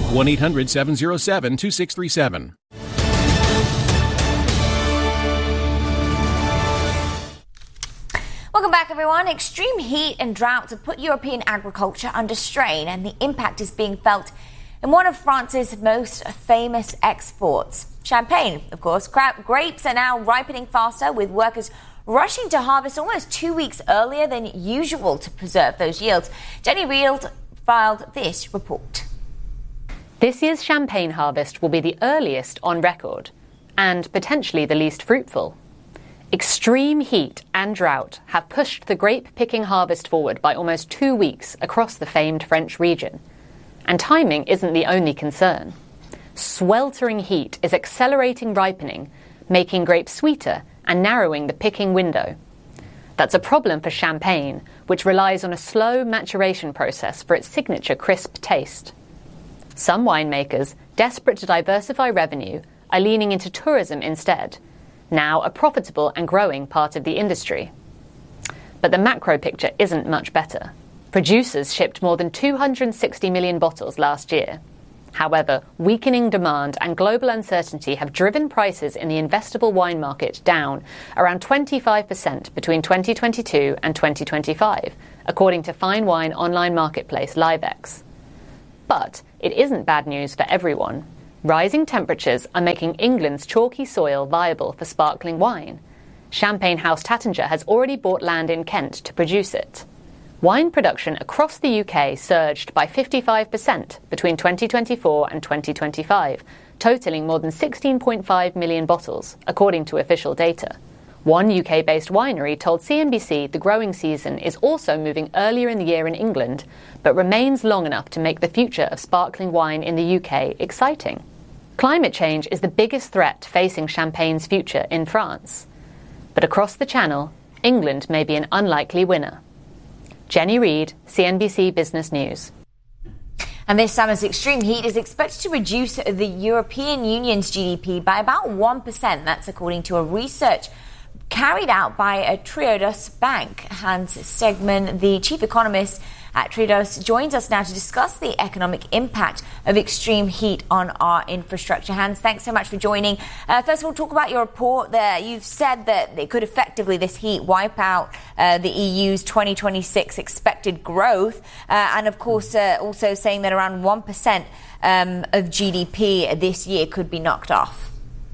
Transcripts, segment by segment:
1-800-707-2637. Welcome back, everyone. Extreme heat and droughts have put European agriculture under strain, and the impact is being felt in one of France's most famous exports, champagne, of course. Grapes are now ripening faster, with workers rushing to harvest almost 2 weeks earlier than usual to preserve those yields. Jenny Reeld filed this report. This year's champagne harvest will be the earliest on record and potentially the least fruitful. Extreme heat and drought have pushed the grape-picking harvest forward by almost 2 weeks across the famed French region. And timing isn't the only concern. Sweltering heat is accelerating ripening, making grapes sweeter and narrowing the picking window. That's a problem for champagne, which relies on a slow maturation process for its signature crisp taste. Some winemakers, desperate to diversify revenue, are leaning into tourism instead, now a profitable and growing part of the industry. But the macro picture isn't much better. Producers shipped more than 260 million bottles last year. However, weakening demand and global uncertainty have driven prices in the investable wine market down around 25% between 2022 and 2025, according to fine wine online marketplace Livex. But it isn't bad news for everyone. Rising temperatures are making England's chalky soil viable for sparkling wine. Champagne house Taittinger has already bought land in Kent to produce it. Wine production across the UK surged by 55% between 2024 and 2025, totalling more than 16.5 million bottles, according to official data. One UK-based winery told CNBC the growing season is also moving earlier in the year in England, but remains long enough to make the future of sparkling wine in the UK exciting. Climate change is the biggest threat facing champagne's future in France. But across the Channel, England may be an unlikely winner. Jenny Reed, CNBC Business News. And this summer's extreme heat is expected to reduce the European Union's GDP by about 1%. That's according to a research carried out by a Triodos Bank. Hans Stegmann, the chief economist at Triodos, joins us now to discuss the economic impact of extreme heat on our infrastructure. Hans, thanks so much for joining. First of all, talk about your report there. You've said that it could effectively, this heat, wipe out the EU's 2026 expected growth. And of course, also saying that around 1% of GDP this year could be knocked off.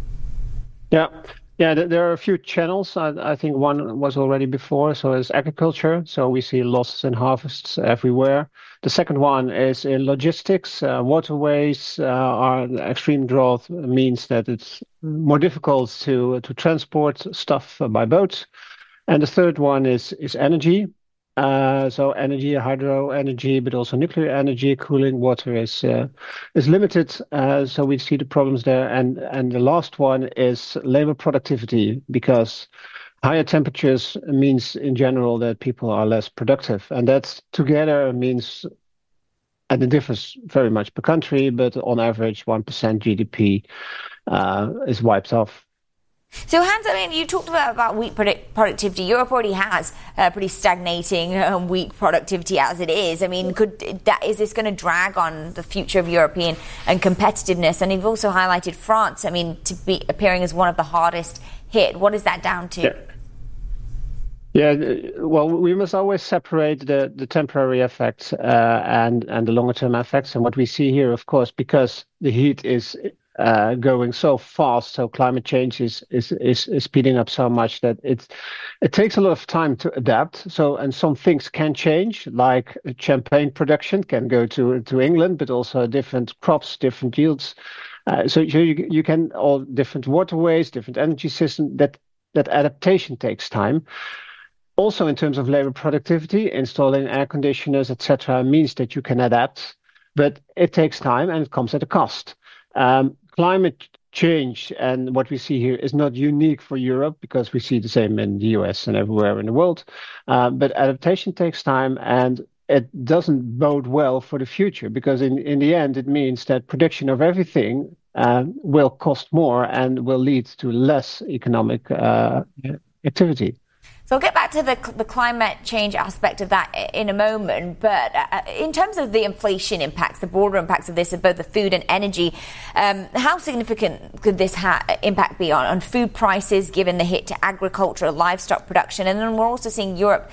Yeah, there are a few channels. I think one was already before, so it's agriculture. So we see losses in harvests everywhere. The second one is in logistics. Waterways are extreme drought means that it's more difficult to transport stuff by boat. And the third one is energy. So energy, hydro energy, but also nuclear energy, cooling water is limited. So we see the problems there. And the last one is labor productivity, because higher temperatures means in general that people are less productive. And that together means, and it differs very much per country, but on average 1% GDP is wiped off. So, Hans, I mean, you talked about weak productivity. Europe already has pretty stagnating weak productivity as it is. I mean, is this going to drag on the future of European and competitiveness? And you've also highlighted France, I mean, to be appearing as one of the hardest hit. What is that down to? Yeah, well, we must always separate the temporary effects and the longer-term effects. And what we see here, of course, because the heat is going so fast, so climate change is speeding up so much that it takes a lot of time to adapt. So, and some things can change, like champagne production can go to England, but also different crops, different yields. So you can, all different waterways, different energy systems, that adaptation takes time. Also, in terms of labor productivity, installing air conditioners, etc., means that you can adapt, but it takes time and it comes at a cost. Climate change and what we see here is not unique for Europe, because we see the same in the US and everywhere in the world. But adaptation takes time, and it doesn't bode well for the future, because in the end, it means that production of everything will cost more and will lead to less economic activity. So I'll get back to the climate change aspect of that in a moment. But in terms of the inflation impacts, the broader impacts of this, of both the food and energy, how significant could this impact be on food prices, given the hit to agriculture, livestock production? And then we're also seeing Europe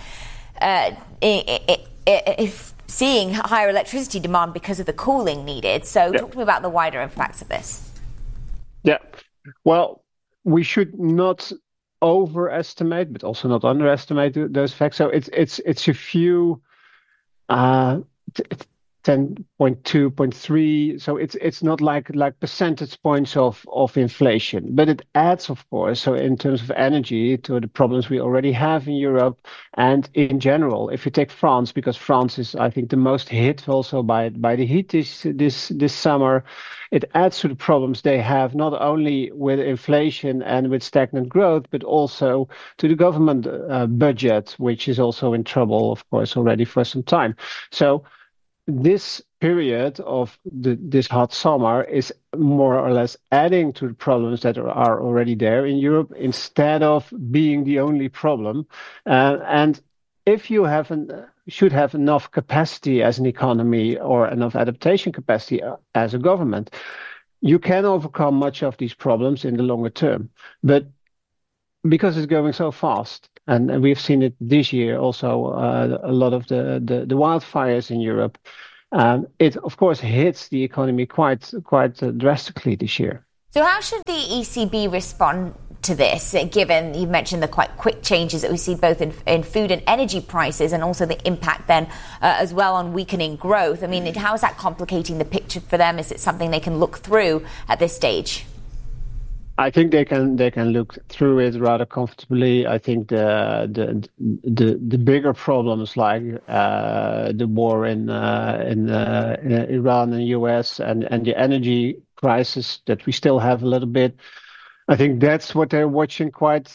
seeing higher electricity demand because of the cooling needed. So talk to me about the wider impacts of this. Yeah, well, we should not overestimate, but also not underestimate those facts. So it's a few 10.2, 0.3. So it's not like percentage points of inflation, but it adds, of course. So in terms of energy, to the problems we already have in Europe and in general. If you take France, because France is, I think, the most hit also by the heat this summer, it adds to the problems they have, not only with inflation and with stagnant growth, but also to the government budget, which is also in trouble, of course, already for some time. So this period of this hot summer is more or less adding to the problems that are already there in Europe, instead of being the only problem. And if you should have enough capacity as an economy or enough adaptation capacity as a government, you can overcome much of these problems in the longer term. But because it's going so fast, and we've seen it this year also, a lot of the wildfires in Europe, it of course hits the economy quite drastically this year. So how should the ECB respond to this, given you mentioned the quite quick changes that we see both in food and energy prices, and also the impact then as well on weakening growth? I mean, how is that complicating the picture for them? Is it something they can look through at this stage? I think they can look through it rather comfortably. I think the bigger problems like the war in Iran and US and the energy crisis that we still have a little bit, I think that's what they're watching quite